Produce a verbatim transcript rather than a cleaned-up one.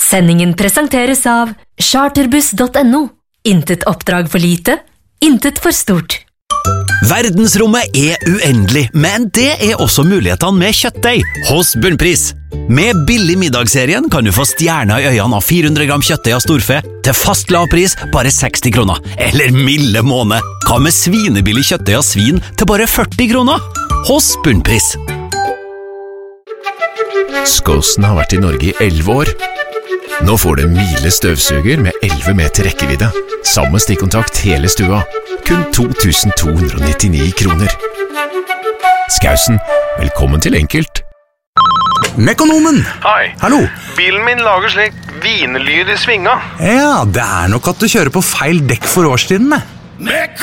Sendingen presenteres av charterbuss punktum no. Intet oppdrag for lite, intet for stort. Verdensrommet er uendelig, men det er også mulighetene med kjøttdeig hos Bunnpris. Med billig middagsserien kan du få stjerner i øynene av fire hundre gram kjøttdeig av storfe til fast lav pris bare seksti kroner. Eller milde måned. Hva med svinebillig kjøttdeig av svin til bare førti kroner? Hos Bunnpris. Skåsen har vært i Norge i elleve år. Nå får du en Miele støvsuger med elleve meter rekkevidde. Samme stikkontakt hele stua. Kun to tusen to hundre nittini kroner. Skausen, velkommen til enkelt. Mekonomen! Hei. Hallo. Bilen min lager slik vinelyd i svinga. Ja, det er nok at du kjører på feil dekk for årstiden med.